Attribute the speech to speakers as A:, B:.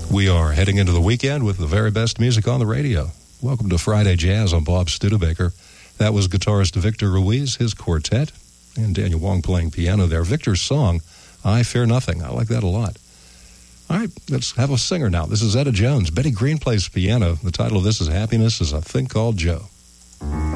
A: We are heading into the weekend with the very best music on the radio. Welcome to Friday Jazz on Bob Studebaker. That was guitarist Victor Ruiz, his quartet, and Daniel Wong playing piano there. Victor's song, I Fear Nothing. I like that a lot. All right, let's have a singer now. This is Etta Jones. Betty Green plays piano. The title of this is Happiness is a Thing Called Joe.